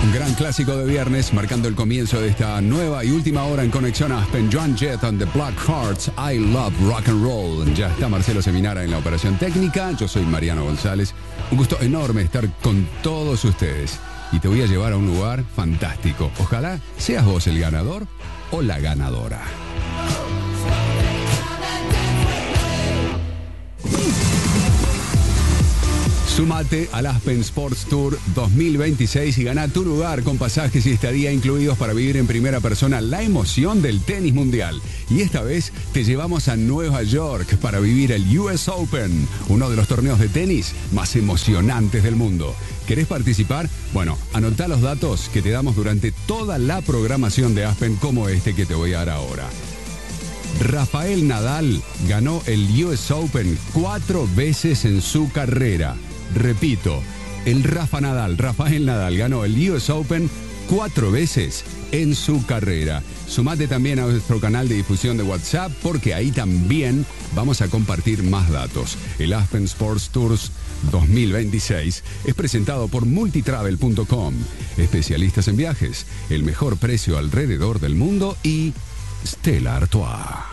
Un gran clásico de viernes, marcando el comienzo de esta nueva y última hora en Conexión Aspen. Joan Jett and the Black Hearts, I Love Rock and Roll. Ya está Marcelo Seminara en la operación técnica. Yo soy Mariano González. Un gusto enorme estar con todos ustedes. Y te voy a llevar a un lugar fantástico. Ojalá seas vos el ganador o la ganadora. Súmate al Aspen Sports Tour 2026 y gana tu lugar con pasajes y estadía incluidos para vivir en primera persona la emoción del tenis mundial. Y esta vez te llevamos a Nueva York para vivir el US Open, uno de los torneos de tenis más emocionantes del mundo. ¿Querés participar? Bueno, anotá los datos que te damos durante toda la programación de Aspen, como este que te voy a dar ahora. Rafael Nadal ganó el US Open 4 veces en su carrera. Repito, Rafael Nadal ganó el US Open 4 veces en su carrera. Sumate también a nuestro canal de difusión de WhatsApp porque ahí también vamos a compartir más datos. El Aspen Sports Tours 2026 es presentado por multitravel.com, especialistas en viajes, el mejor precio alrededor del mundo y Stella Artois.